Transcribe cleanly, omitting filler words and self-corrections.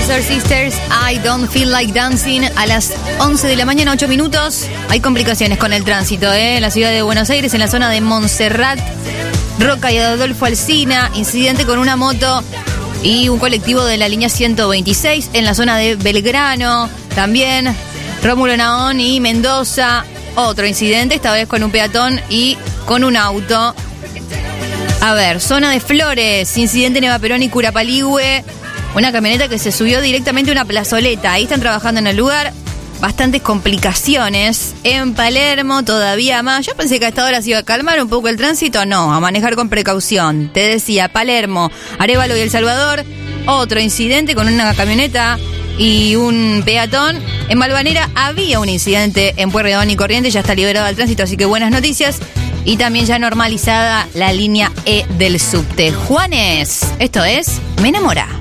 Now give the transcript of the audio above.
Pointer Sisters, I Don't Feel Like Dancing. A las 11 de la mañana, 8 minutos. Hay complicaciones con el tránsito, en la ciudad de Buenos Aires, en la zona de Montserrat, Roca y Adolfo Alsina. Incidente con una moto y un colectivo de la línea 126 en la zona de Belgrano. También Rómulo Naón y Mendoza. Otro incidente, esta vez con un peatón y con un auto. A ver, zona de Flores, incidente en Eva Perón y Curapaligüe. Una camioneta que se subió directamente a una plazoleta. Ahí están trabajando en el lugar. Bastantes complicaciones. En Palermo todavía más. Yo pensé que a esta hora se iba a calmar un poco el tránsito. No, a manejar con precaución. Te decía, Palermo, Arévalo y El Salvador. Otro incidente con una camioneta y un peatón. En Balvanera había un incidente en Pueyrredón y Corrientes. Ya está liberado el tránsito, así que buenas noticias. Y también ya normalizada la línea E del subte. Juanes, esto es Me Enamora.